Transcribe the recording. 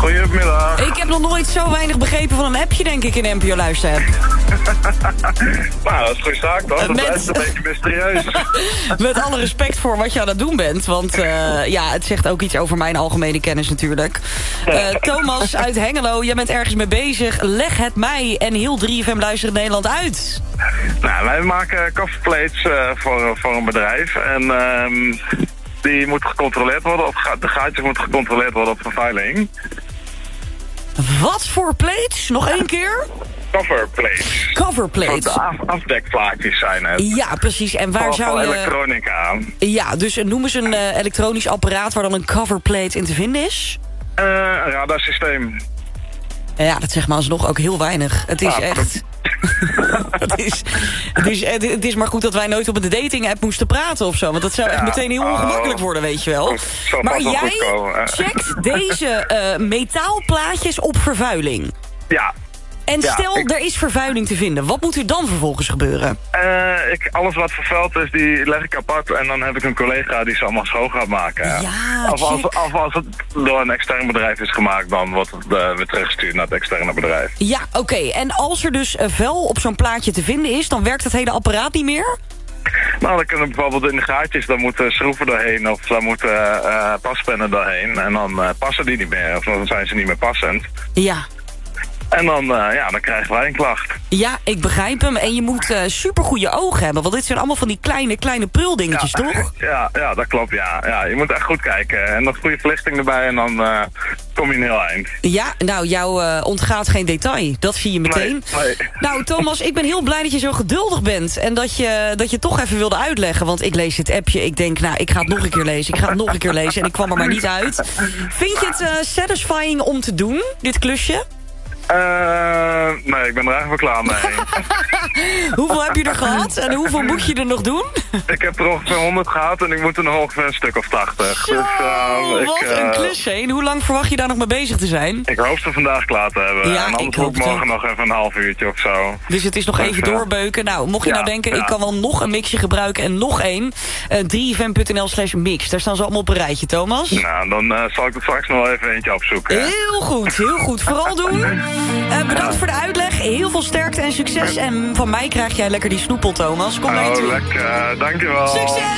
Goedemiddag. Ik heb nog nooit zo weinig begrepen van een appje, denk ik, in NPO Luister-app. Nou, dat is goede zaak, toch? Dat blijft een beetje mysterieus. Met alle respect voor wat je aan het doen bent. Want het zegt ook iets over mijn algemene kennis natuurlijk. Thomas uit Hengelo, jij bent ergens mee bezig. Leg het mij en heel 3FM Luister in Nederland uit. Nou, wij maken coverplates voor een bedrijf. En die moeten gecontroleerd worden. Of de gaatjes moeten gecontroleerd worden op vervuiling. Wat voor plates? Nog één keer? Coverplates. Coverplates. Afdekplaatjes zijn het. Ja, precies. En waar zou je... elektronica. Ja, dus noem eens een elektronisch apparaat waar dan een coverplate in te vinden is. Een radarsysteem. Ja, dat zegt maar alsnog ook heel weinig. Het is echt... het is maar goed dat wij nooit op een dating-app moesten praten of zo. Want dat zou echt meteen heel ongemakkelijk worden, weet je wel. Maar jij checkt deze metaalplaatjes op vervuiling. Ja. En stel, er is vervuiling te vinden. Wat moet er dan vervolgens gebeuren? Alles wat vervuild is, die leg ik apart. En dan heb ik een collega die ze allemaal schoon gaat maken. Ja, of als het door een extern bedrijf is gemaakt, dan wordt het weer teruggestuurd naar het externe bedrijf. Ja, oké. En als er dus vuil op zo'n plaatje te vinden is, dan werkt het hele apparaat niet meer? Nou, dan kunnen bijvoorbeeld in de gaatjes, daar moeten schroeven doorheen of daar moeten paspennen doorheen. En dan passen die niet meer, of dan zijn ze niet meer passend. Ja. En dan, dan krijgen wij een klacht. Ja, ik begrijp hem. En je moet supergoeie ogen hebben. Want dit zijn allemaal van die kleine pruldingetjes, toch? Ja, dat klopt, ja. Je moet echt goed kijken. En dan goede verlichting erbij en dan kom je een heel eind. Ja, nou, jou ontgaat geen detail. Dat zie je meteen. Nee. Nou, Thomas, ik ben heel blij dat je zo geduldig bent. En dat je toch even wilde uitleggen. Want ik lees dit appje. Ik denk, nou, ik ga het nog een keer lezen. En ik kwam er maar niet uit. Vind je het satisfying om te doen, dit klusje? Nee, ik ben er eigenlijk wel klaar mee. Hoeveel heb je er gehad en hoeveel moet je er nog doen? Ik heb er ongeveer 100 gehad en ik moet er nog ongeveer een stuk of 80. Zo, dus, wat een klus heen. Hoe lang verwacht je daar nog mee bezig te zijn? Ik hoop ze vandaag klaar te hebben. Ja, en anders moet ik morgen nog even een half uurtje of zo. Dus het is nog even doorbeuken. Nou, mocht je nou denken, ik kan wel nog een mixje gebruiken en nog één. 3fm.nl/mix. Daar staan ze allemaal op een rijtje, Thomas. Nou, dan zal ik er straks nog wel even eentje opzoeken. Heel goed. Vooral doen. Bedankt voor de uitleg. Heel veel sterkte en succes. En van mij krijg jij lekker die snoepel, Thomas. Kom mee toe. Lekker. Dankjewel. Succes!